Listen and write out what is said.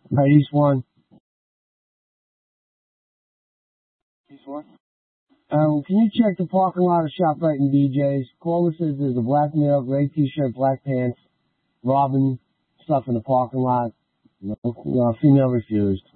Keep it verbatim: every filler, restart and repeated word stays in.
Right, East one. East one. Um, can you check the parking lot of ShopRite and D J's? Caller says there's a black male, gray t-shirt, black pants, robbing stuff in the parking lot. No, no, female refused.